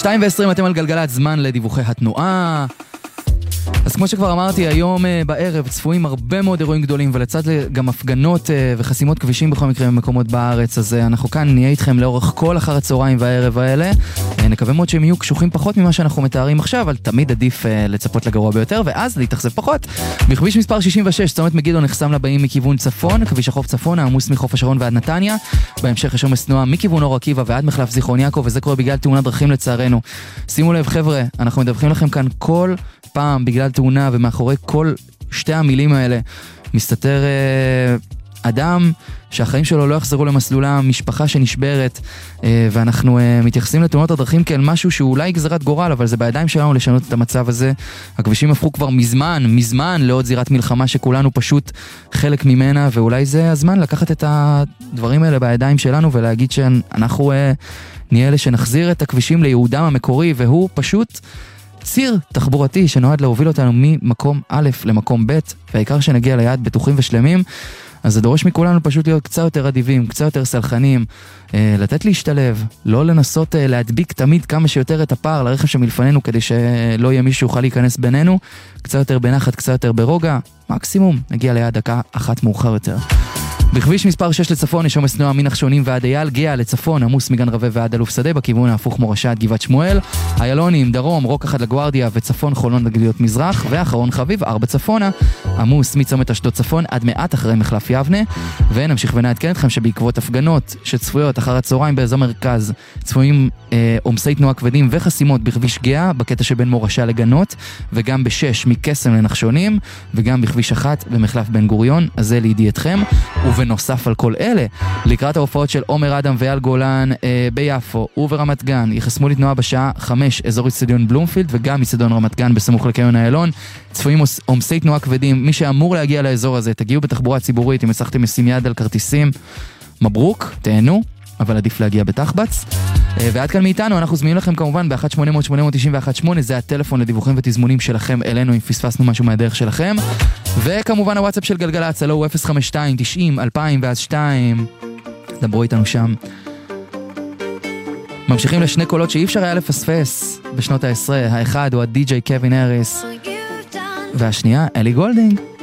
2:20 אתם על גלגלת, זמן לדיווחי התנועה. אז כמו שכבר אמרתי, היום בערב צפויים הרבה מאוד אירועים גדולים, ולצד גם הפגנות וחסימות כבישים בכל מקרה במקומות בארץ, אז אנחנו כאן נהיה איתכם לאורך כל אחר הצהריים והערב האלה. נקווה מאוד שהם יהיו קשוחים פחות ממה שאנחנו מתארים עכשיו, אבל תמיד עדיף לצפות לגרוע ביותר, ואז להתאכזב פחות. בכביש מספר 66, צומת מגידו נחסם לבאים מכיוון צפון, כביש החוף צפון, עמוס מחוף השרון ועד נתניה. בהמשך יש עומס תנועה מכיוון אור עקיבא ועד מחלף זיכרון יעקב, וזה קורה בגלל תאונת דרכים לצערנו. שימו לב חבר'ה, אנחנו מדווחים לכם כאן כל פעם בגלל תאונה, ומאחורי כל שתי המילים האלה מסתתר אדם שהחיים שלו לא יחזרו למסלולם, משפחה שנשברת, ואנחנו מתייחסים לתאונות הדרכים כאל משהו שהוא אולי גזרת גורל, אבל זה בידיים שלנו לשנות את המצב הזה. הכבישים הפכו כבר מזמן לעוד זירת מלחמה שכולנו פשוט חלק ממנה, ואולי זה הזמן לקחת את הדברים האלה בידיים שלנו ולהגיד שאנחנו נהיה אלה שנחזיר את הכבישים ליהודם המקורי, והוא פשוט ציר תחבורתי שנועד להוביל אותנו ממקום א' למקום ב', והעיקר שנגיע ליעד בטוחים ושלמים. אז זה דורש מכולנו פשוט להיות קצת יותר אדיבים, קצת יותר סלחנים, לתת להשתלב, לא לנסות להדביק תמיד כמה שיותר את הפער לרכב שמלפנינו, כדי שלא יהיה מישהו יוכל להיכנס בינינו, קצת יותר בנחת, קצת יותר ברוגע, מקסימום נגיע ליעד דקה אחת מאוחר יותר. בכביש מספר 6 לצפון יש עומס תנועה מנחשונים ועד אייל, גאה לצפון עמוס מגן רווה ועד אלוף שדה, בכיוון ההפוך מורשה עד גבעת שמואל, איילונים, דרום, רוק אחד לגוארדיה וצפון חולון לגליות מזרח, ואחרון חביב 4 צפונה, עמוס מצומת אשדוד צפון עד מעט אחרי מחלף יבנה. ונמשיך ונעדכן אתכם שבעקבות הפגנות שצפויות אחר הצהריים באזור מרכז צפויים עומסי תנועה כבדים וחסימות בכביש גאה בקטע שבין מורשה לגנות, וגם ב6 מקסם לנחשונים, וגם בכביש 1 במחלף בן גוריון. אז זה לידיעתכם. ובנוסף על כל אלה, לקראת ההופעות של עומר אדם ואייל גולן ביפו וברמת גן, יחסמו לתנועה בשעה 5 אזור אצטדיון בלומפילד וגם אצטדיון רמת גן בסמוך לקניון איילון. צפויים עומסי תנועה כבדים. מי שאמור להגיע לאזור הזה, תגיעו בתחבורה ציבורית. אם הצלחתם לשים יד על כרטיסים, מברוק, תהנו, אבל עדיף להגיע בתחבץ. ועד כאן מאיתנו, אנחנו זמינים לכם כמובן ב-1-800-891-8, זה הטלפון לדיווחים ותזמונים שלכם אלינו אם פספסנו משהו מהדרך שלכם. וכמובן הוואטסאפ של גלגלצ, הלו הוא 052-90-2002, דברו איתנו שם. ממשיכים לשני קולות שאי אפשר היה לפספס בשנות ה-10, האחד הוא הדי-ג'יי קווין האריס, והשנייה אלי גולדינג.